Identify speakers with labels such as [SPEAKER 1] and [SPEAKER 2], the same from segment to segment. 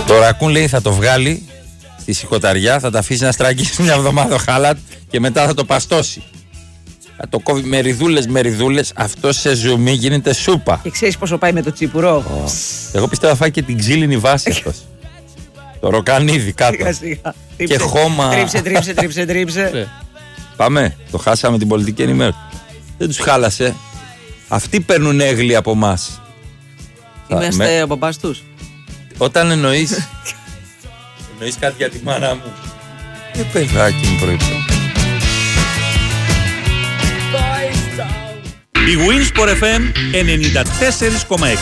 [SPEAKER 1] Το ρακούν λέει θα το βγάλει στη σηκωταριά, θα τα αφήσει να στραγγίσει μια εβδομάδα χάλατ και μετά θα το παστώσει. Θα το κόβει μεριδούλες, αυτό σε ζουμί γίνεται σούπα.
[SPEAKER 2] Και ξέρεις πόσο πάει με το τσίπουρο.
[SPEAKER 1] Εγώ πιστεύω θα φάει και την ξύλινη βάση αυτός. Το ροκανίδι κάτω.
[SPEAKER 2] Σιγά.
[SPEAKER 1] Και χώμα.
[SPEAKER 2] Τρίψε.
[SPEAKER 1] Πάμε, το χάσαμε την πολιτική ενημέρωση. Δεν τους χάλασε. Αυτοί παίρνουν έγκλη από εμάς.
[SPEAKER 2] Είμαστε ο μπαμπάς τους.
[SPEAKER 1] Όταν εννοείς κάτι για τη μάνα μου. Παιδάκι μου προείπε.
[SPEAKER 3] Η Winsport FM 94,6.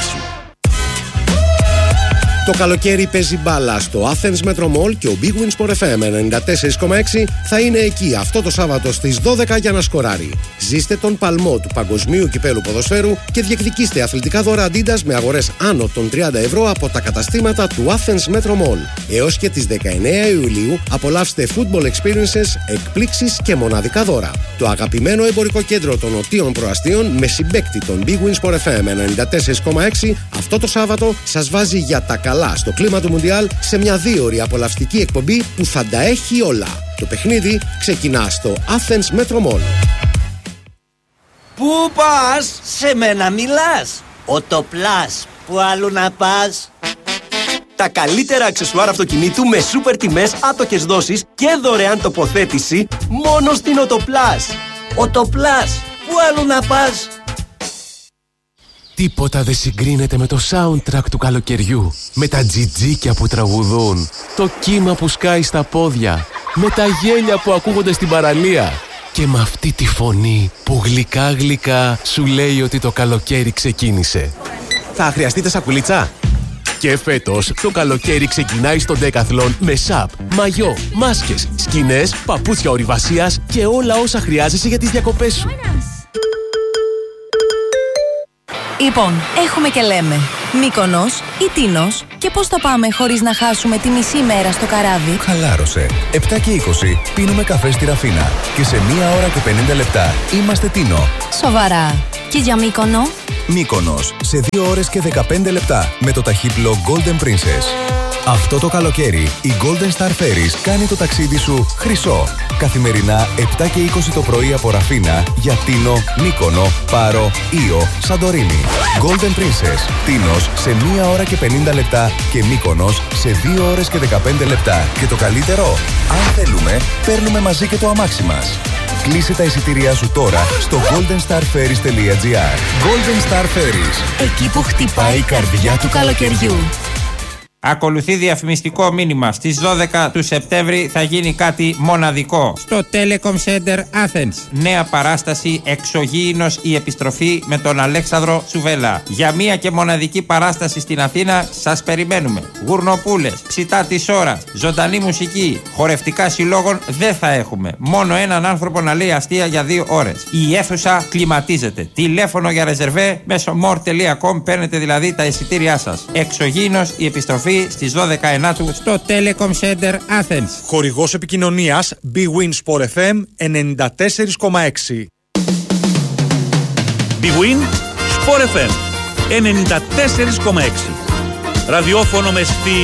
[SPEAKER 4] Το καλοκαίρι παίζει μπάλα στο Athens Metro Mall και ο Big Win Sport FM 94,6 θα είναι εκεί αυτό το Σάββατο στις 12 για να σκοράρει. Ζήστε τον παλμό του Παγκοσμίου Κυπέλου Ποδοσφαίρου και διεκδικήστε αθλητικά δώρα Adidas με αγορές άνω των 30 ευρώ από τα καταστήματα του Athens Metro Mall. Έως και τις 19 Ιουλίου απολαύστε football experiences, εκπλήξεις και μοναδικά δώρα. Το αγαπημένο εμπορικό κέντρο των Νοτίων Προαστίων με συμπαίκτη τον Big Win Sport FM 94,6 αυτό το Σάββατο σας βάζει για τα καλά στο κλίμα του Μουντιάλ σε μια 2ωρη απολαυστική εκπομπή που θα τα έχει όλα. Το παιχνίδι ξεκινά στο Athens Metro Mall.
[SPEAKER 5] Πού πας? Σε μένα μιλάς. Οτοπλάς. Πού αλλού να πας? Τα καλύτερα αξεσουάρ αυτοκινήτου με σούπερ τιμές, άτοκες δόσεις και δωρεάν τοποθέτηση μόνο στην Οτοπλάς. Οτοπλάς. Πού αλλού να πας?
[SPEAKER 6] Τίποτα δεν συγκρίνεται με το soundtrack του καλοκαιριού. Με τα τζιτζίκια που τραγουδούν, το κύμα που σκάει στα πόδια, με τα γέλια που ακούγονται στην παραλία και με αυτή τη φωνή που γλυκά γλυκά σου λέει ότι το καλοκαίρι ξεκίνησε. Θα χρειαστείτε σακουλίτσα? Και φέτος το καλοκαίρι ξεκινάει στο Decathlon με σαπ, μαγιό, μάσκες, σκηνές, παπούτσια ορειβασίας και όλα όσα χρειάζεσαι για τις διακοπές σου.
[SPEAKER 7] Λοιπόν, έχουμε και λέμε Μύκονος ή Τίνος και πώς θα πάμε χωρίς να χάσουμε τη μισή μέρα στο καράβι?
[SPEAKER 8] Χαλάρωσε. 7 και 20 πίνουμε καφέ στη Ραφίνα και σε 1 ώρα και 50 λεπτά είμαστε Τίνο.
[SPEAKER 7] Σοβαρά. Και για Μύκονο?
[SPEAKER 8] Μύκονος σε 2 ώρες και 15 λεπτά με το ταχύπλο Golden Princess. Αυτό το καλοκαίρι η Golden Star Ferries κάνει το ταξίδι σου χρυσό. Καθημερινά 7 και 20 το πρωί από Ραφίνα για Τίνο, Μύκονο, Πάρο, Ήο, Σαντορίνη. Golden Princess, Τίνος σε 1 ώρα και 50 λεπτά και Μύκονος σε 2 ώρες και 15 λεπτά. Και το καλύτερο, αν θέλουμε, παίρνουμε μαζί και το αμάξι μας. Κλείσε τα εισιτήριά σου τώρα στο goldenstarferries.gr. Golden Star Ferries.
[SPEAKER 7] Εκεί που χτυπάει η καρδιά του καλοκαιριού.
[SPEAKER 1] Ακολουθεί διαφημιστικό μήνυμα. Στις 12 του Σεπτέμβρη θα γίνει κάτι μοναδικό στο Telecom Center Athens. Νέα παράσταση Εξωγήινος η επιστροφή με τον Αλέξανδρο Σουβέλα. Για μία και μοναδική παράσταση στην Αθήνα σας περιμένουμε. Γουρνοπούλες, ψητά της ώρας, ζωντανή μουσική, χορευτικά συλλόγων δεν θα έχουμε. Μόνο έναν άνθρωπο να λέει αστεία για 2 ώρες. Η αίθουσα κλιματίζεται. Τηλέφωνο για ρεζερβέ μέσω more.com παίρνετε δηλαδή τα εισιτήριά σας. Εξωγήινος η επιστροφή στις 12 Ενάτου στο Telecom Center Athens.
[SPEAKER 9] Χορηγός επικοινωνίας Big Win Sport FM 94,6.
[SPEAKER 3] Big Win Sport FM 94,6. Ραδιόφωνο με στυλ